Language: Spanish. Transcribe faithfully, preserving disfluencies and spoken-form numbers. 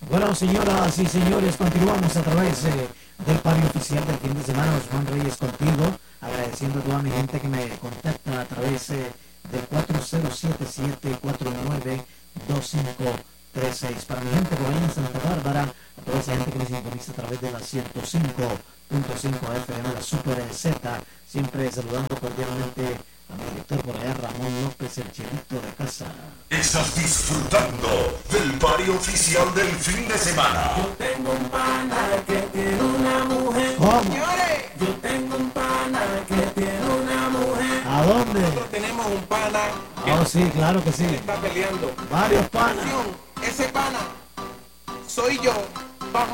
Bueno, señoras y señores, continuamos a través eh, del party oficial del fin de semana. Osman Reyes contigo, agradeciendo a toda mi gente que me contacta a través eh, del cuatro cero siete siete, cuatro nueve dos cinco tres seis. Para mi gente que vaya en Santa Bárbara, a toda esa gente que me sintoniza a través de la ciento cinco punto cinco F M, la Super Z, siempre saludando cordialmente a mi director por allá, Ramón López, el chelito de casa. Estás disfrutando del party oficial del fin de semana. Yo tengo un pana que tiene una mujer. ¿Cómo? Señores, yo tengo un pana que tiene una mujer. ¿A dónde? Nosotros tenemos un pana que Oh, sí, claro que sí. está peleando. Varios panas. Atención, ese pana soy yo.